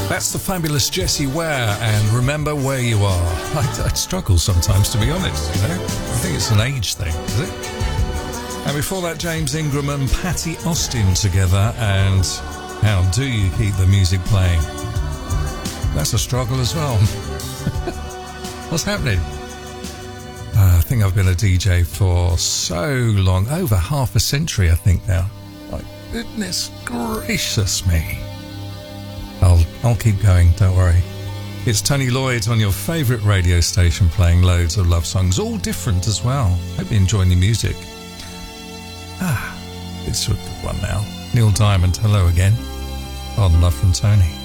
That's the fabulous Jessie Ware, and Remember Where You Are. I struggle sometimes, to be honest, you know. I think it's an age thing, is it? And before that, James Ingram and Patty Austin together, and How Do You Keep the Music Playing? That's a struggle as well. What's happening? I think I've been a DJ for so long, over half a century, I think now. My goodness gracious me. I'll keep going, don't worry. It's Tony Lloyd on your favourite radio station, playing loads of love songs, all different as well. Hope you're enjoying the music. It's a good one now. Neil Diamond, hello again on Love from Tony.